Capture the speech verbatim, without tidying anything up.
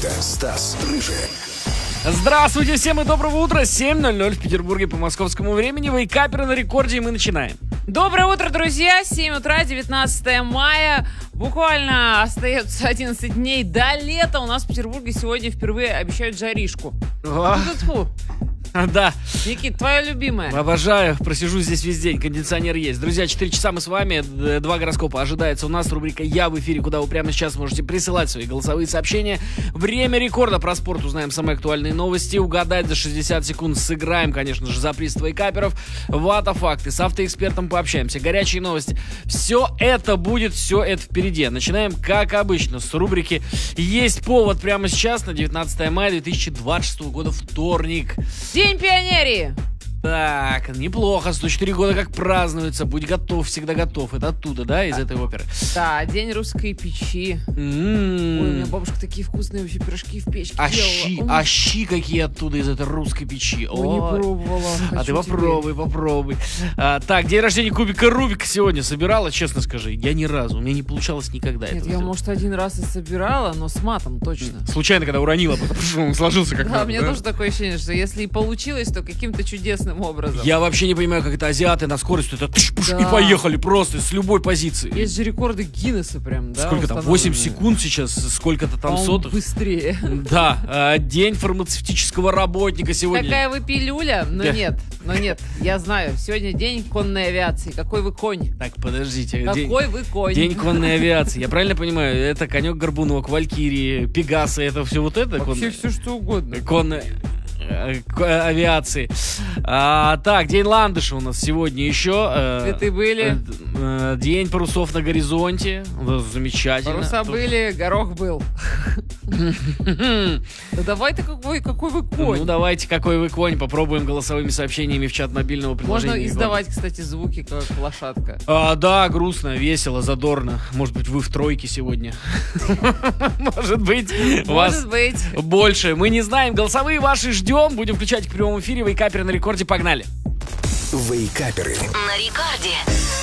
Это Стас Рыжий. Здравствуйте всем и доброго утра. семь ноль ноль в Петербурге по московскому времени. Вейкаперы на рекорде, и мы начинаем. Доброе утро, друзья! семь утра, девятнадцатое мая. Буквально остается одиннадцать дней до лета. У нас в Петербурге сегодня впервые обещают жаришку. Фу-фу-фу. Да. Никит, твоя любимая. Обожаю, просижу здесь весь день, кондиционер есть. Друзья, четыре часа мы с вами, два гороскопа ожидается у нас, рубрика «Я в эфире», куда вы прямо сейчас можете присылать свои голосовые сообщения. Время рекорда, про спорт узнаем самые актуальные новости, угадать за шестьдесят секунд, сыграем, конечно же, за приз вейкаперов, вата-факты, с автоэкспертом пообщаемся, горячие новости. Все это будет, все это впереди. Начинаем, как обычно, с рубрики «Есть повод» прямо сейчас, на девятнадцатое мая две тысячи двадцать шестого года, вторник. День пионерии! Так, неплохо, сто четыре года как празднуется. Будь готов, всегда готов. Это оттуда, да, из этой оперы? Да, день русской печи. М-м-м. Ой, у меня бабушка такие вкусные вообще пирожки в печке А делала. щи, М. а щи какие оттуда из этой русской печи. Ой, не Ой. пробовала. А Хочу ты попробуй, теперь. попробуй. А, так, день рождения кубика Рубика сегодня собирала, честно скажи. Я ни разу, у меня не получалось никогда Нет, этого я, сделать. может, один раз и собирала, но с матом точно. Случайно, когда уронила, потому что он сложился как Да, надо. у меня да? тоже такое ощущение, что если и получилось, то каким-то чудесным образом. Я вообще не понимаю, как это азиаты на скорость это тш-пш, Да. и поехали просто с любой позиции. Есть же рекорды Гиннесса прям, да? Сколько там? восемь установленные. секунд сейчас, сколько-то там По-моему, сотых. быстрее. Да, а, день фармацевтического работника сегодня. Какая вы пилюля? Но Да. нет, но нет, я знаю. Сегодня день конной авиации. Какой вы конь? Так, подождите. День, Какой вы конь? день конной авиации. Я правильно понимаю? Это конек-горбунок, валькирии, пегасы, это все вот это? Вообще конная- все что угодно. конной э, к- авиации. А, так, день ландыша у нас сегодня еще. э, Цветы были. э, э, День парусов на горизонте. Да, замечательно. Паруса были, горох был. Да давай ты какой, какой вы конь. Ну давайте, какой вы конь, попробуем голосовыми сообщениями в чат мобильного приложения. Можно Егор. издавать, кстати, звуки, как лошадка. А, да, грустно, весело, задорно. Может быть, вы в тройке сегодня. Может быть, вас Может быть. больше. Мы не знаем. Голосовые ваши ждем. Будем включать в прямом эфире. Вейкаперы на рекорде. Погнали. Вейкаперы. На рекорде.